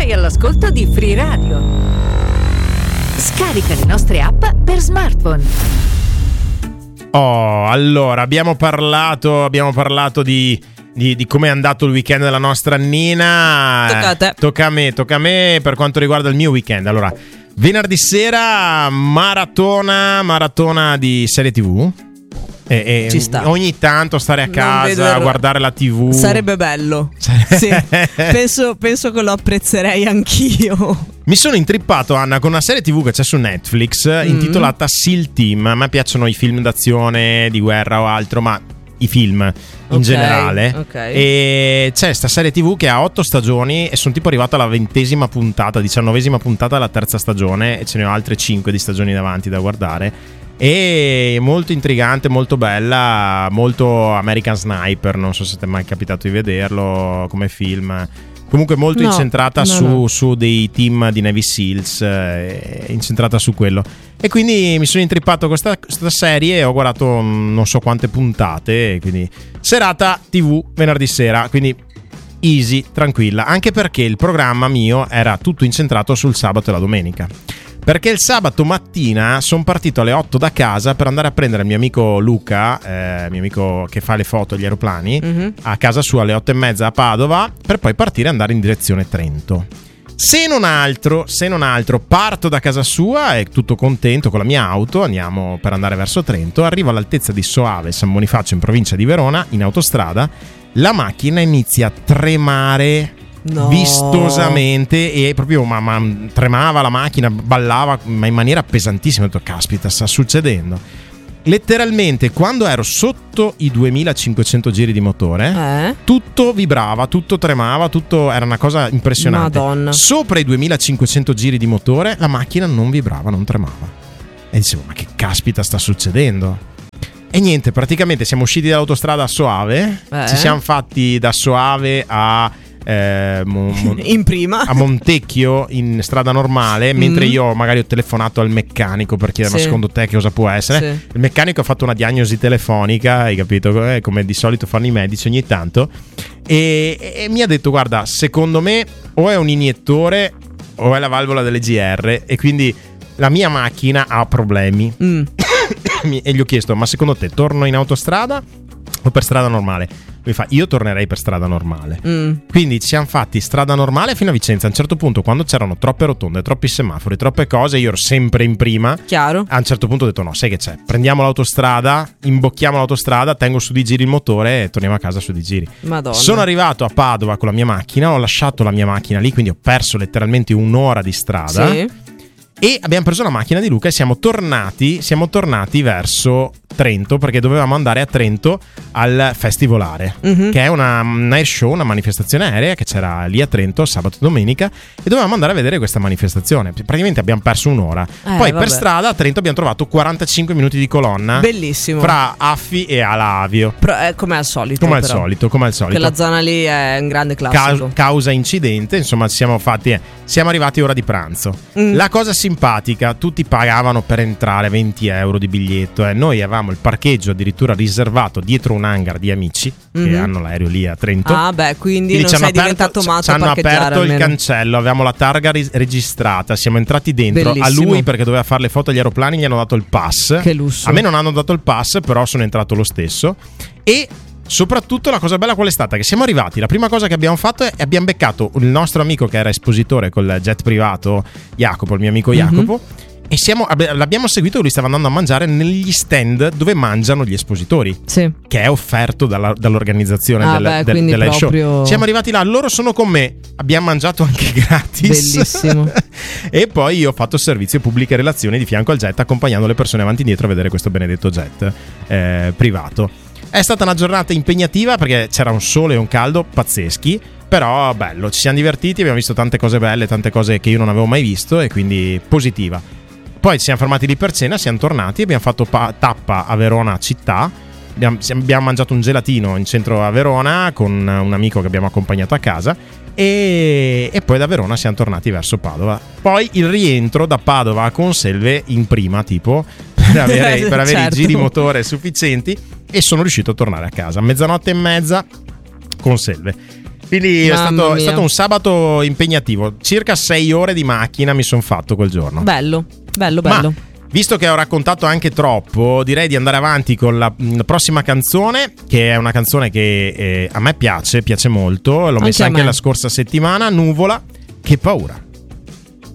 Sei all'ascolto di Free Radio. Scarica le nostre app per smartphone. Allora, abbiamo parlato di come è andato il weekend della nostra Nina. Tocca a te. Tocca a me per quanto riguarda il mio weekend. Allora, venerdì sera maratona di serie TV. Ci sta. Ogni tanto stare a casa a guardare la TV sarebbe bello. Sì. penso che lo apprezzerei anch'io. Mi sono intrippato, Anna, con una serie TV che c'è su Netflix intitolata SEAL Team. A me piacciono i film d'azione, di guerra o altro, ma i film in generale. E c'è sta serie TV che ha 8 stagioni e sono tipo arrivato alla 20ª puntata, 19ª puntata della terza stagione, e ce ne ho altre 5 di stagioni davanti da guardare. E molto intrigante, molto bella, molto American Sniper. Non so se ti è mai capitato di vederlo come film. Comunque molto incentrata su dei team di Navy Seals, incentrata su quello. E quindi mi sono intrippato con questa serie e ho guardato non so quante puntate. Quindi serata TV venerdì sera, quindi easy, tranquilla. Anche perché il programma mio era tutto incentrato sul sabato e la domenica. Perché il sabato mattina sono partito alle 8 da casa per andare a prendere il mio amico Luca, mio amico che fa le foto agli aeroplani, a casa sua alle 8:30 a Padova, per poi partire e andare in direzione Trento. Se non altro, parto da casa sua e tutto contento con la mia auto, andiamo per andare verso Trento, arrivo all'altezza di Soave, San Bonifacio in provincia di Verona, in autostrada, la macchina inizia a tremare vistosamente e proprio ma tremava la macchina, ballava ma in maniera pesantissima. Ho detto caspita, sta succedendo. Letteralmente quando ero sotto i 2500 giri di motore tutto vibrava, tutto tremava, tutto era una cosa impressionante. Madonna. Sopra i 2500 giri di motore la macchina non vibrava, non tremava e dicevo ma che caspita sta succedendo? E niente, praticamente siamo usciti dall'autostrada a Soave, ci siamo fatti da Soave a in prima a Montecchio in strada normale, mentre io magari ho telefonato al meccanico per chiedere ma secondo te che cosa può essere. Il meccanico ha fatto una diagnosi telefonica, hai capito, come di solito fanno i medici ogni tanto, e mi ha detto guarda, secondo me o è un iniettore o è la valvola delle GR e quindi la mia macchina ha problemi. E gli ho chiesto ma secondo te torno in autostrada o per strada normale? Mi fa io tornerei per strada normale. Quindi ci siamo fatti strada normale fino a Vicenza. A un certo punto, quando c'erano troppe rotonde, troppi semafori, troppe cose, io ero sempre in prima. Chiaro. A un certo punto ho detto no, sai che c'è, prendiamo l'autostrada, imbocchiamo l'autostrada, tengo su di giri il motore e torniamo a casa su di giri. Madonna. Sono arrivato a Padova con la mia macchina, ho lasciato la mia macchina lì, quindi ho perso letteralmente un'ora di strada. E abbiamo preso la macchina di Luca e siamo tornati verso Trento, perché dovevamo andare a Trento al Festivolare, che è un air show, una manifestazione aerea che c'era lì a Trento sabato e domenica, e dovevamo andare a vedere questa manifestazione. Praticamente abbiamo perso un'ora. Poi per strada a Trento abbiamo trovato 45 minuti di colonna. Bellissimo. Fra Affi e Alavio. Come al solito. Come al solito. Quella zona lì è un grande classico. Causa incidente, insomma siamo arrivati ora di pranzo. La cosa simpatica, tutti pagavano per entrare 20 euro di biglietto, noi avevamo il parcheggio addirittura riservato dietro un hangar di amici che hanno l'aereo lì a Trento. Quindi non sei diventato matto a parcheggiare. Ci hanno aperto almeno il cancello, avevamo la targa registrata, siamo entrati dentro. Bellissimo. A lui, perché doveva fare le foto agli aeroplani, gli hanno dato il pass. Che lusso. A me non hanno dato il pass, però sono entrato lo stesso. E soprattutto la cosa bella qual è stata? Che siamo arrivati, la prima cosa che abbiamo fatto è abbiamo beccato il nostro amico che era espositore col jet privato, Jacopo, il mio amico Jacopo, e l'abbiamo seguito, lui stava andando a mangiare negli stand dove mangiano gli espositori, che è offerto dall'organizzazione della show. Siamo arrivati là, loro sono con me, abbiamo mangiato anche gratis. Bellissimo. E poi io ho fatto servizio pubbliche relazioni di fianco al jet, accompagnando le persone avanti e indietro a vedere questo benedetto jet privato. È stata una giornata impegnativa perché c'era un sole e un caldo pazzeschi, però bello, ci siamo divertiti, abbiamo visto tante cose belle, tante cose che io non avevo mai visto, e quindi positiva. Poi ci siamo fermati lì per cena, siamo tornati, abbiamo fatto tappa a Verona città, abbiamo mangiato un gelatino in centro a Verona con un amico che abbiamo accompagnato a casa, e poi da Verona siamo tornati verso Padova. Poi il rientro da Padova a Conselve in prima, tipo per avere i giri motore sufficienti, e sono riuscito a tornare a casa a 00:30 Conselve. Quindi è stato un sabato impegnativo. Circa 6 ore di macchina mi sono fatto quel giorno. Bello. Ma, visto che ho raccontato anche troppo, direi di andare avanti con la prossima canzone, che è una canzone che a me piace molto. L'ho messa anche la scorsa settimana. Nuvola, che paura.